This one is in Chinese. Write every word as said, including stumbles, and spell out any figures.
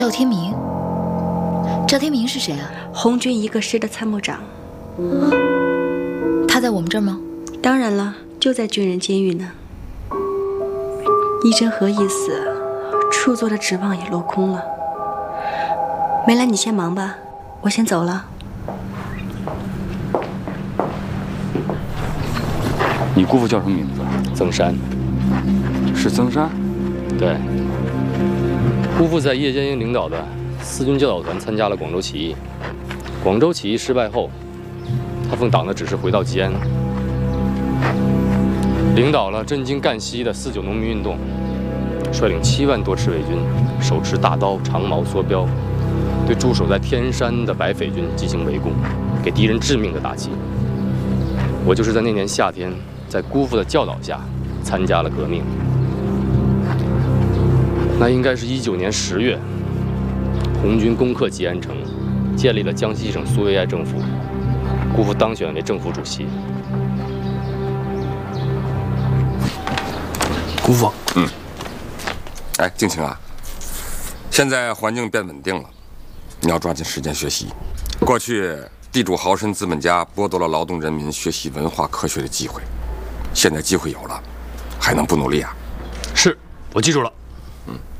赵天明，赵天明是谁啊？ 红军一个师的参谋长。 他在我们这儿吗？ 当然了，就在军人监狱呢。易真河一死，处座的指望也落空了。梅兰，你先忙吧，我先走了。 你姑父叫什么名字？ 曾山。 是曾山？ 对。姑父在叶剑英领导的四军教导团参加了广州起义。广州起义失败后，他奉党的指示回到吉安，领导了震惊赣西的四九农民运动，率领七万多赤卫军，手持大刀、长矛、梭镖，对驻守在天山的白匪军进行围攻，给敌人致命的打击。我就是在那年夏天，在姑父的教导下参加了革命。那应该是一九年十月，红军攻克吉安城，建立了江西省苏维埃政府，姑父当选为政府主席。 姑父， 嗯，哎，敬情啊，现在环境变稳定了，你要抓紧时间学习。过去地主豪绅资本家剥夺了劳动人民学习文化科学的机会，现在机会有了，还能不努力啊？ 是，我记住了。 嗯，